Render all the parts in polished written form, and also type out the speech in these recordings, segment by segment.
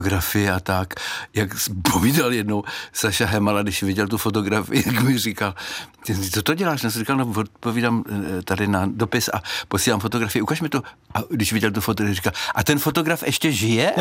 fotografie a tak, jak povídal jednou Saša Hemala, když viděl tu fotografii, jak mi říkal, co to děláš? Já jsem říkal, no odpovídám tady na dopis a posílám fotografii, ukaž mi to. A když viděl tu fotografii, říkal, a ten fotograf ještě žije?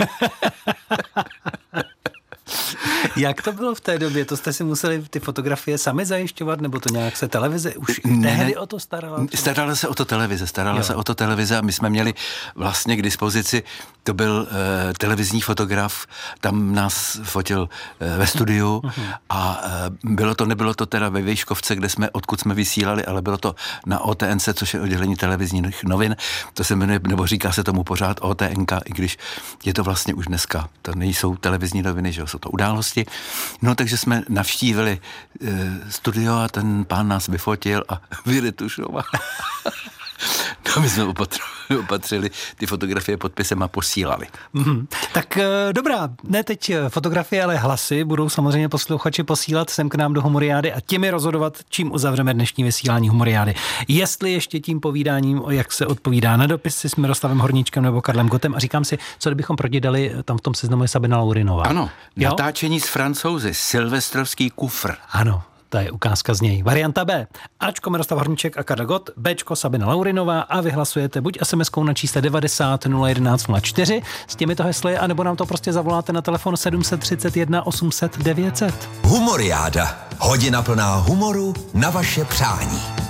Jak to bylo v té době? To jste si museli ty fotografie sami zajišťovat, nebo to nějak se televize už tehdy o to starala? Starala se o to televize a my jsme měli vlastně k dispozici, to byl televizní fotograf, tam nás fotil ve studiu a nebylo to teda ve Vejškovce, odkud jsme vysílali, ale bylo to na OTNC, což je oddělení televizních novin, to se jmenuje, nebo říká se tomu pořád OTNK, i když je to vlastně už dneska, to nejsou televizní noviny, že jsou to události. No, takže jsme navštívili studio a ten pán nás vyfotil a vyretušoval. No, my jsme opatřili ty fotografie podpisem a posílali. Tak dobrá, ne teď fotografie, ale hlasy budou samozřejmě posluchači posílat sem k nám do Humoriády a těmi rozhodovat, čím uzavřeme dnešní vysílání Humoriády. Jestli ještě tím povídáním, jak se odpovídá na dopisy s Miroslavem Horníčkem nebo Karlem Gottem, a říkám si, co kdybychom prodali, tam v tom seznamu je Sabina Laurinová. Ano, natáčení s Francouzi, silvestrovský kufr. Ano. To je ukázka z něj. Varianta B. Ačko Miroslav Horníček a Karel Gott, Bčko Sabina Laurinová a vy hlasujete buď SMS-kou na čísle 90 011 04 s těmito hesly, anebo nám to prostě zavoláte na telefon 731 800 900. Humoriáda. Hodina plná humoru na vaše přání.